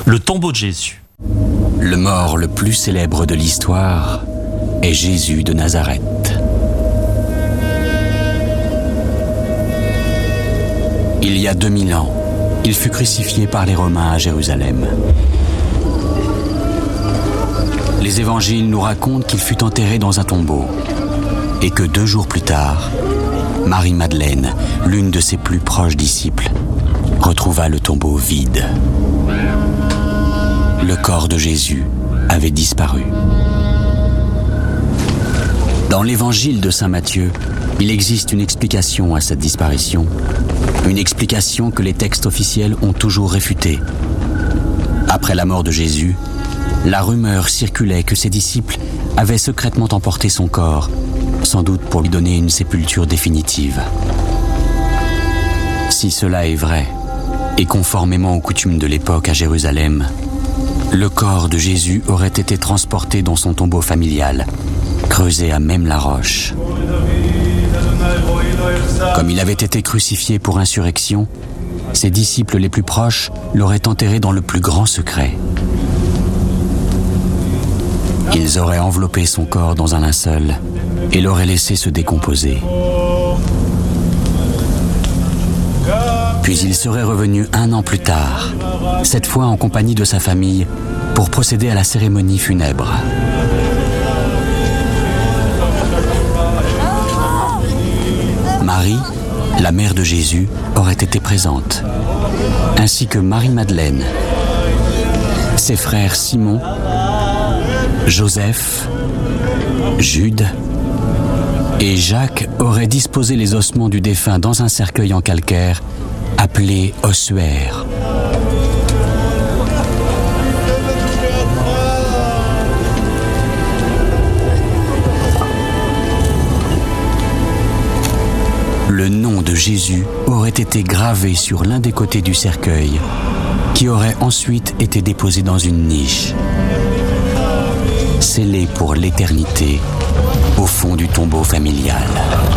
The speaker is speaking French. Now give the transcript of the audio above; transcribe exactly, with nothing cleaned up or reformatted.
Le tombeau de Jésus. Le mort le plus célèbre de l'histoire est Jésus de Nazareth. Il y a deux mille ans, il fut crucifié par les Romains à Jérusalem. Les évangiles nous racontent qu'il fut enterré dans un tombeau et que deux jours plus tard, Marie-Madeleine, l'une de ses plus proches disciples, retrouva le tombeau vide. Le corps de Jésus avait disparu. Dans l'évangile de saint Matthieu, il existe une explication à cette disparition, une explication que les textes officiels ont toujours réfutée. Après la mort de Jésus, la rumeur circulait que ses disciples avaient secrètement emporté son corps, sans doute pour lui donner une sépulture définitive. Si cela est vrai, et conformément aux coutumes de l'époque à Jérusalem, le corps de Jésus aurait été transporté dans son tombeau familial, creusé à même la roche. Comme il avait été crucifié pour insurrection, ses disciples les plus proches l'auraient enterré dans le plus grand secret. Ils auraient enveloppé son corps dans un linceul et l'auraient laissé se décomposer. Puis il serait revenu un an plus tard, cette fois en compagnie de sa famille, pour procéder à la cérémonie funèbre. Marie, la mère de Jésus, aurait été présente, ainsi que Marie-Madeleine. Ses frères Simon, Joseph, Jude et Jacques auraient disposé les ossements du défunt dans un cercueil en calcaire appelé ossuaire. Le nom de Jésus aurait été gravé sur l'un des côtés du cercueil, qui aurait ensuite été déposé dans une niche, scellé pour l'éternité au fond du tombeau familial.